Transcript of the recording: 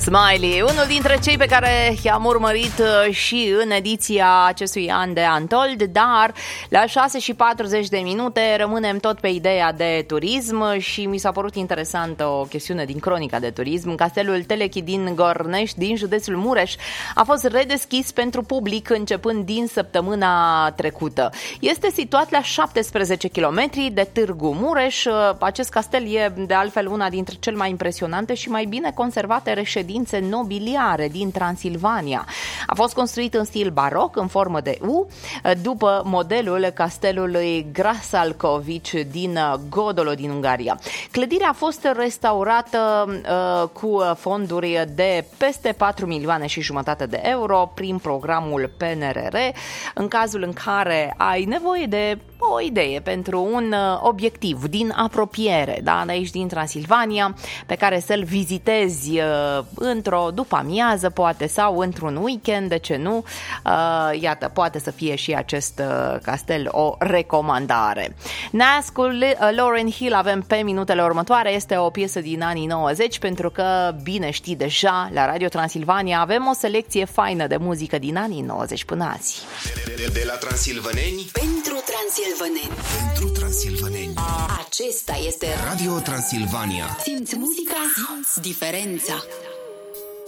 Smiley, unul dintre cei pe care i-am urmărit și în ediția acestui an de Untold, dar la 6:40 rămânem tot pe ideea de turism și mi s-a părut interesantă o chestiune din cronica de turism. Castelul Telechi din Gornești, din județul Mureș, a fost redeschis pentru public începând din săptămâna trecută. Este situat la 17 km de Târgu Mureș. Acest castel e de altfel una dintre cele mai impresionante și mai bine conservate reședințe nobiliare din Transilvania. A fost construit în stil baroc, în formă de U, după modelul castelului Grasalcovici din Godolo, din Ungaria. Clădirea a fost restaurată cu fonduri de peste 4,5 milioane de euro prin programul PNRR. În cazul în care ai nevoie de o idee pentru un obiectiv din apropiere, da, de aici din Transilvania, pe care să-l vizitezi într-o după-amiază, poate, sau într-un weekend, de ce nu? Iată, poate să fie și acest castel o recomandare. Nascul Lauryn Hill avem pe minutele următoare, este o piesă din anii 90, pentru că, bine știi deja, la Radio Transilvania avem o selecție faină de muzică din anii 90 până azi. De la transilvaneni pentru transilvaneni. Pentru transilvaneni. Acesta este Radio Transilvania. Simți muzica, simți diferența.